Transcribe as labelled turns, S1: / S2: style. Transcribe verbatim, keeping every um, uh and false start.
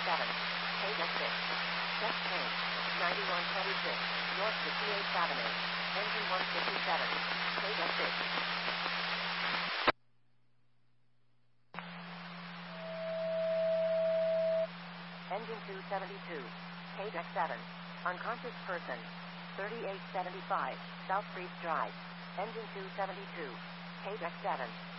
S1: seven. Page six. Step change. ninety-one twenty-six. North fifty-eighth Avenue. Engine one fifty-seven. Page six. Engine two seventy-two. Page seven. Unconscious person. thirty-eight seventy-five. South Priest Drive. Engine two seventy-two. Page seven.